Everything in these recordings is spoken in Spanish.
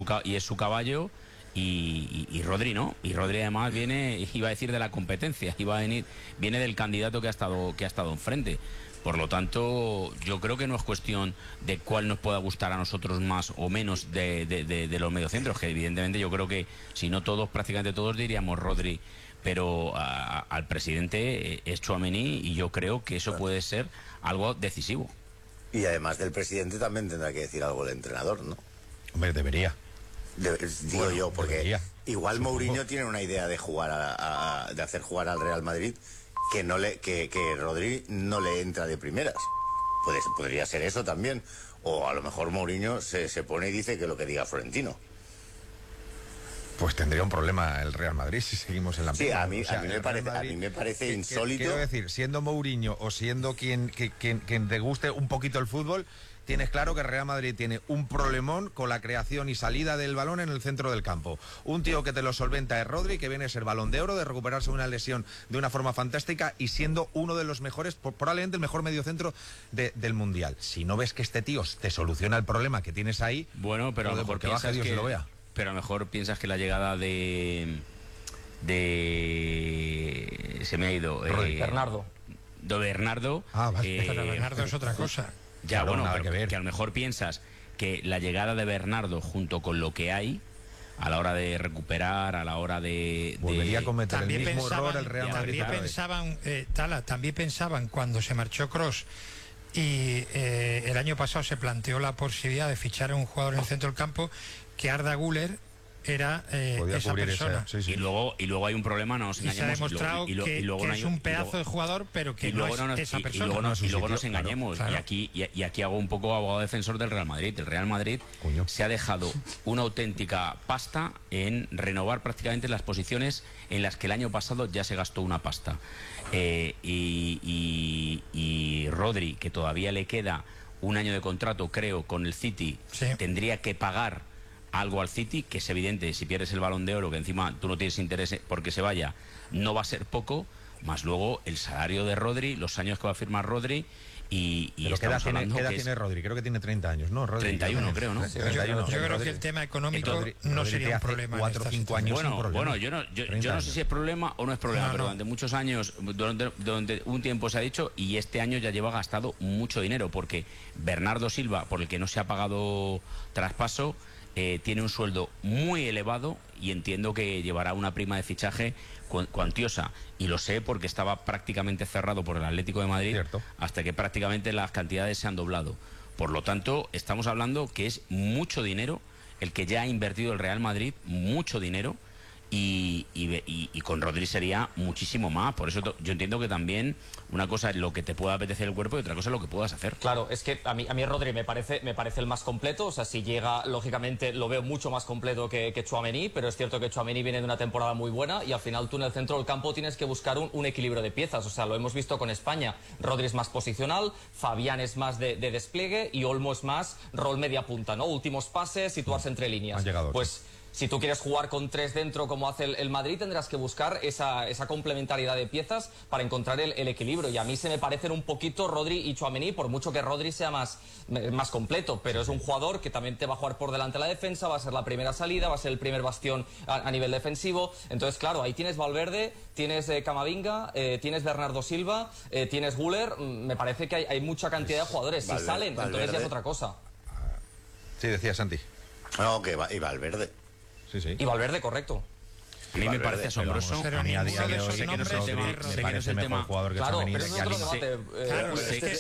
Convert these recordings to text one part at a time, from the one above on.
y es su caballo. Y Rodri no, y Rodri además iba a decir de la competencia, viene del candidato que ha estado enfrente. Por lo tanto, yo creo que no es cuestión de cuál nos pueda gustar a nosotros más o menos de los mediocentros, que evidentemente yo creo que si no todos, prácticamente todos diríamos Rodri, pero al presidente es Tchouaméni, y yo creo que eso puede ser algo decisivo. Y además del presidente también tendrá que decir algo el entrenador, ¿no? Hombre, debería. Digo yo, porque debería. Igual Mourinho tiene una idea de jugar de hacer jugar al Real Madrid que Rodri no le entra de primeras. Podría ser eso también. O a lo mejor Mourinho se pone y dice que lo que diga Florentino. Pues tendría un problema el Real Madrid si seguimos en la Sí, misma. a mí me parece insólito. Quiero decir, siendo Mourinho o siendo quien te guste un poquito el fútbol, tienes claro que el Real Madrid tiene un problemón con la creación y salida del balón en el centro del campo. Un tío que te lo solventa es Rodri, que viene a ser Balón de Oro, de recuperarse una lesión de una forma fantástica y siendo uno de los mejores, probablemente el mejor mediocentro del Mundial. Si no ves que este tío te soluciona el problema que tienes ahí, bueno, pero a lo mejor baja Dios y lo vea. Pero a lo mejor piensas que la llegada de se me ha ido Bernardo. De Bernardo. Pero Bernardo es otra cosa. Ya, claro, bueno, nada que ver. Que a lo mejor piensas que la llegada de Bernardo junto con lo que hay a la hora de recuperar, a la hora de volvería a cometer el mismo error el Real Madrid. También pensaban cuando se marchó Kroos y el año pasado se planteó la posibilidad de fichar a un jugador en el centro del campo, que Arda Güler era esa persona. Sí. Y luego hay un problema, no nos engañemos. Y se ha demostrado que es un pedazo de jugador, pero que no es esa persona. Y luego nos engañemos. Claro. Y aquí hago un poco abogado defensor del Real Madrid. El Real Madrid se ha dejado una auténtica pasta en renovar prácticamente las posiciones en las que el año pasado ya se gastó una pasta. Y Rodri, que todavía le queda un año de contrato, creo, con el City, tendría que pagar algo al City, que es evidente, si pierdes el Balón de Oro, que encima tú no tienes interés porque se vaya, no va a ser poco, más luego el salario de Rodri, los años que va a firmar Rodri. Pero ¿qué edad tiene Rodri? Creo que tiene 30 años, ¿no? Rodri, 31, creo, ¿no? 31. Yo creo que el tema económico no sería un problema. 4 o 5 años. Bueno, yo no sé si es problema o no es problema, pero durante muchos años, durante un tiempo se ha dicho, y este año ya lleva gastado mucho dinero, porque Bernardo Silva, por el que no se ha pagado traspaso, tiene un sueldo muy elevado y entiendo que llevará una prima de fichaje cuantiosa, y lo sé porque estaba prácticamente cerrado por el Atlético de Madrid. Cierto. Hasta que prácticamente las cantidades se han doblado. Por lo tanto, estamos hablando que es mucho dinero el que ya ha invertido el Real Madrid, mucho dinero, y con Rodri sería muchísimo más. Por eso yo entiendo que también una cosa es lo que te pueda apetecer el cuerpo y otra cosa es lo que puedas hacer. Claro, es que a mí Rodri me parece el más completo. O sea, si llega, lógicamente lo veo mucho más completo que Tchouaméni, pero es cierto que Tchouaméni viene de una temporada muy buena y al final tú en el centro del campo tienes que buscar un equilibrio de piezas. O sea, lo hemos visto con España. Rodri es más posicional, Fabián es más de despliegue y Olmo es más rol media punta, ¿no? Últimos pases, situarse entre líneas. Pues si tú quieres jugar con 3 dentro como hace el Madrid, tendrás que buscar esa complementariedad de piezas para encontrar el equilibrio. Y a mí se me parecen un poquito Rodri y Tchouaméni, por mucho que Rodri sea más completo, pero es un jugador que también te va a jugar por delante de la defensa, va a ser la primera salida, va a ser el primer bastión a nivel defensivo. Entonces, claro, ahí tienes Valverde, tienes Camavinga, tienes Bernardo Silva, tienes Güler. Me parece que hay mucha cantidad de jugadores. Si salen, entonces ya es otra cosa. Sí, decía Santi. No, y Valverde. Sí. Y Valverde, correcto. A mí me parece asombroso. Pero a mí a día de hoy sé que no es me parece mejor jugador que Tchouaméni. Pero eso es otro debate. Claro,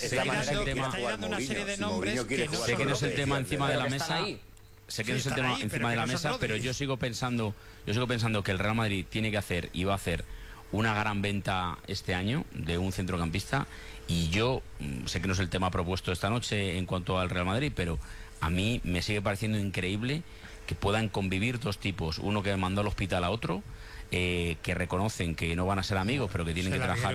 está dando una serie de nombres que no sé que no es el tema encima de la mesa. Sé que no es el tema ahí, encima de la mesa, pero yo sigo pensando que el Real Madrid tiene que hacer y va a hacer una gran venta este año de un centrocampista, y yo sé que no es el tema propuesto esta noche en cuanto al Real Madrid, pero a mí me sigue pareciendo increíble que puedan convivir dos tipos, uno que mandó al hospital a otro, que reconocen que no van a ser amigos, pero que tienen que trabajar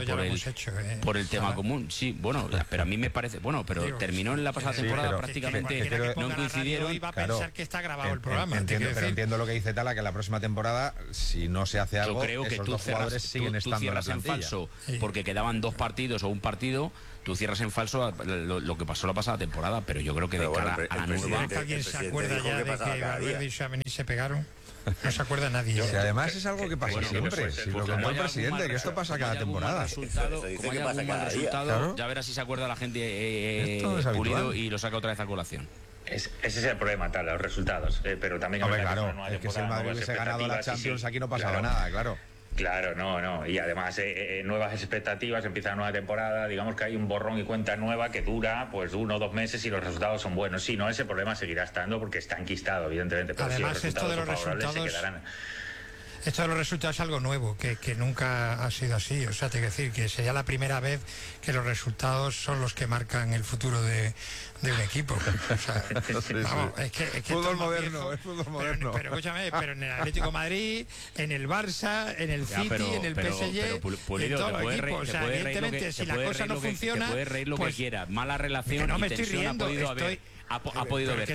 por el tema común. Sí, bueno, pero a mí me parece, bueno, pero terminó en la pasada temporada prácticamente, no coincidieron. Va a pensar que está grabado el programa. Pero entiendo lo que dice Tala, que la próxima temporada, si no se hace algo, yo creo que esos tú dos jugadores siguen estando en la plantilla. En falso, porque quedaban 2 partidos o un partido, tú cierras en falso lo que pasó la pasada temporada, pero yo creo que de cara a la nueva... ¿Alguien se acuerda ya de que Valverde y Tchouaméni se pegaron? No se acuerda nadie. Si además es algo que pasa siempre. Si lo contó el presidente, que esto pasa cada temporada. Como hay algún mal resultado, ya verás si se acuerda la gente Pulido y lo saca otra vez a colación. Ese es el problema, tal, los resultados. Pero también claro, es que si el Madrid hubiese ganado la Champions, aquí no pasaba nada, claro. Claro, no. Y además, nuevas expectativas, empieza la nueva temporada. Digamos que hay un borrón y cuenta nueva que dura pues 1 o 2 meses y los resultados son buenos. Sí, no, ese problema seguirá estando porque está enquistado, evidentemente. Pero además, si esto de los resultados. Esto de los resultados es algo nuevo, que nunca ha sido así. O sea, te quiero decir que sería la primera vez que los resultados son los que marcan el futuro de un equipo. O sea, vamos, es que fútbol moderno, es fútbol moderno. Pero escúchame, pero en el Atlético de Madrid, en el Barça, en el City, en el PSG, en todos los equipos. O sea, evidentemente, si la cosa no funciona, te puedes reír lo que quieras. Mala relación no me y estoy tensión riendo, ha podido haber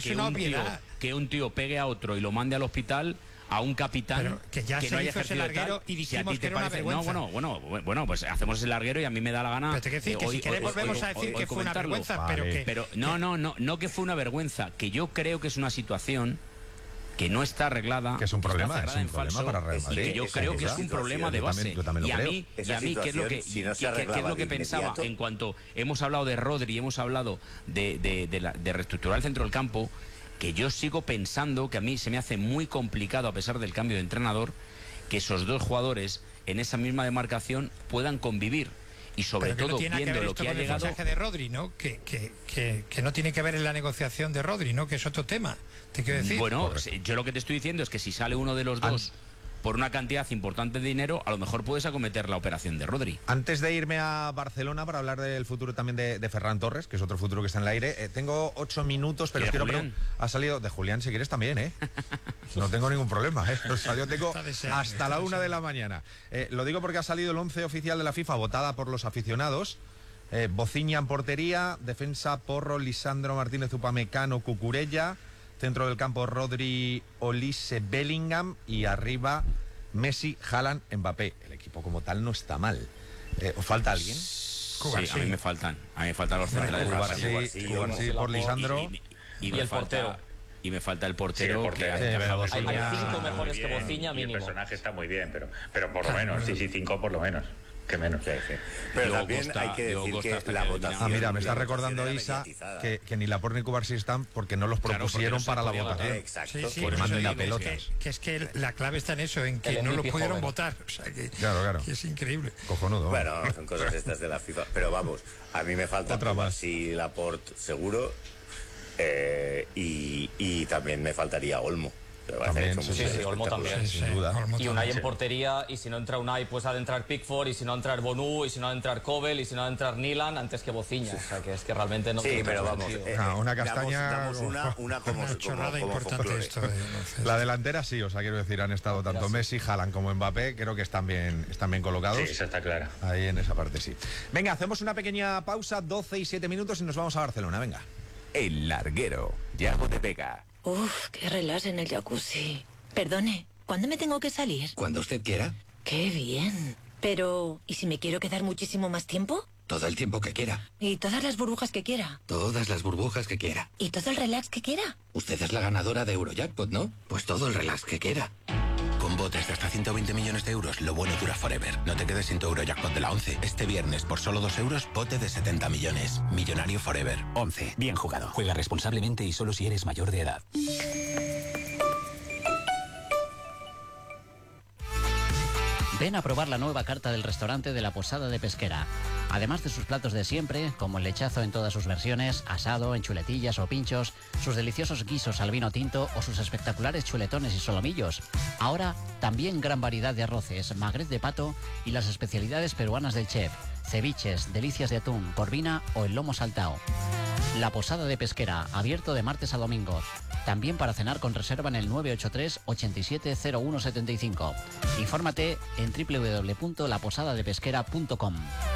que un tío pegue a otro y lo mande al hospital, a un capitán, pero que ya que se no haya hizo ese larguero y dijimos que era una vergüenza. No, bueno, pues hacemos el larguero y a mí me da la gana. Pero te quiero decir que si querés volvemos a decir que fue una vergüenza, vale. pero no que fue una vergüenza, que yo creo que es una situación que no está arreglada, que es un problema, para Real Madrid. Que yo creo que es un problema de base. Yo también lo creo. Y a mí ¿qué es lo que pensaba? En cuanto hemos hablado de Rodri, hemos hablado de reestructurar el centro del campo, que yo sigo pensando que a mí se me hace muy complicado, a pesar del cambio de entrenador, que esos dos jugadores en esa misma demarcación puedan convivir. Y sobre todo viendo lo que ha llegado... El mensaje de Rodri, ¿no? Que no tiene que ver en la negociación de Rodri, ¿no? Que es otro tema, te quiero decir. Bueno, yo lo que te estoy diciendo es que si sale uno de los dos por una cantidad importante de dinero, a lo mejor puedes acometer la operación de Rodri. Antes de irme a Barcelona para hablar del futuro también de Ferran Torres, que es otro futuro que está en el aire, tengo 8 minutos, pero quiero ha salido de Julián, si quieres también, ¿eh? No tengo ningún problema, ¿eh? O sea, yo tengo hasta la 1 de la mañana. Lo digo porque ha salido el 11 oficial de la FIFA, votada por los aficionados. Bociña en portería, defensa Porro, Lisandro Martínez, Upamecano, Cucurella. Centro del campo Rodri, Olise, Bellingham y arriba Messi, Haaland, Mbappé. El equipo como tal no está mal. ¿Os falta alguien? Sí, a mí me faltan los centrales. Cubarsí por Lisandro y el portero. Y me falta el portero. Hay 5 mejores que Bociña mínimo. El personaje está muy bien, pero por lo menos, sí, 5 por lo menos. Que menos. Sí. Pero también hay que decir que la votación... mira, me está recordando Isa que ni Laporte ni Cubarsí están porque no los propusieron para la votación. Exacto. Sí, por manden la pelota. Que es que la clave está en eso, en que no lo pudieron votar. O sea, claro. Que es increíble. Cojonudo. Bueno, son cosas estas de la FIFA. Pero vamos, a mí me falta Cubarsí, Laporte seguro, y también me faltaría Olmo. También, Olmo también, sin duda. Y Unai en portería, y si no entra Unai, pues ha de entrar Pickford, y si no entrar Bonu, y si no ha de entrar Kovel, y si no ha de entrar Nilan, antes que Bociña. O sea, que es que realmente no... Sí, pero vamos, una castaña... Damos una como importante esto. La delantera sí, o sea, quiero decir, han estado tanto Messi, Haaland como Mbappé, creo que están bien colocados. Sí, eso está claro. Ahí en esa parte sí. Venga, hacemos una pequeña pausa, 12 y 7 minutos y nos vamos a Barcelona, venga. El larguero, Yago de Vega. Uf, qué relax en el jacuzzi. Perdone, ¿cuándo me tengo que salir? Cuando usted quiera. Qué bien. Pero, ¿y si me quiero quedar muchísimo más tiempo? Todo el tiempo que quiera. ¿Y todas las burbujas que quiera? Todas las burbujas que quiera. ¿Y todo el relax que quiera? Usted es la ganadora de Eurojackpot, ¿no? Pues todo el relax que quiera. Con botes de hasta 120 millones de euros, lo bueno dura forever. No te quedes sin tu Eurojackpot de la 11. Este viernes, por solo 2 euros, bote de 70 millones. Millonario forever. 11. Bien jugado. Juega responsablemente y solo si eres mayor de edad. Ven a probar la nueva carta del restaurante de la Posada de Pesquera. Además de sus platos de siempre, como el lechazo en todas sus versiones, asado, en chuletillas o pinchos, sus deliciosos guisos al vino tinto o sus espectaculares chuletones y solomillos. Ahora, también gran variedad de arroces, magret de pato y las especialidades peruanas del chef, ceviches, delicias de atún, corvina o el lomo saltao. La Posada de Pesquera, abierto de martes a domingo. También para cenar con reserva en el 983 870175. Infórmate en www.laposadadepesquera.com.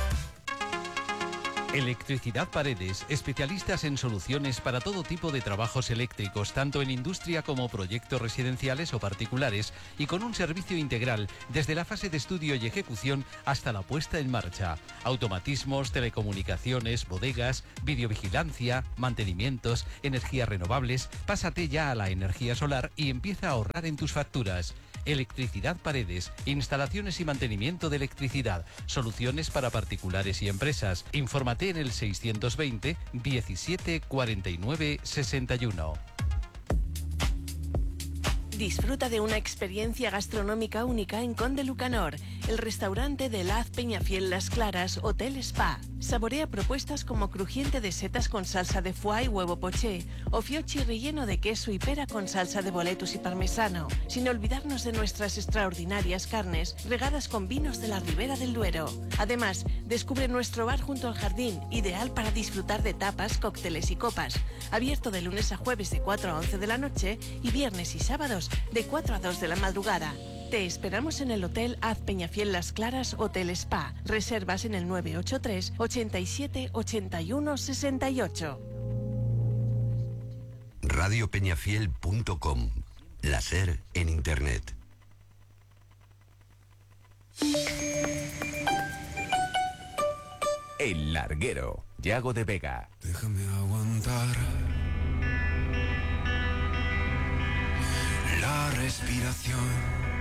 Electricidad Paredes, especialistas en soluciones para todo tipo de trabajos eléctricos, tanto en industria como proyectos residenciales o particulares, y con un servicio integral desde la fase de estudio y ejecución hasta la puesta en marcha. Automatismos, telecomunicaciones, bodegas, videovigilancia, mantenimientos, energías renovables. Pásate ya a la energía solar y empieza a ahorrar en tus facturas. Electricidad Paredes, instalaciones y mantenimiento de electricidad, soluciones para particulares y empresas. Infórmate en el 620 17 49 61. Disfruta de una experiencia gastronómica única en Conde Lucanor, el restaurante de Laz Peñafiel Las Claras, Hotel Spa. Saborea propuestas como crujiente de setas con salsa de foie y huevo poché, o fiocchi relleno de queso y pera con salsa de boletus y parmesano, sin olvidarnos de nuestras extraordinarias carnes regadas con vinos de la Ribera del Duero. Además, descubre nuestro bar junto al jardín, ideal para disfrutar de tapas, cócteles y copas. Abierto de lunes a jueves de 4 a 11 de la noche y viernes y sábados de 4 a 2 de la madrugada. Te esperamos en el Hotel Az Peñafiel Las Claras Hotel Spa. Reservas en el 983 87 81 68. radiopeñafiel.com. La SER en Internet. El Larguero, Yago de Vega. Déjame aguantar la respiración.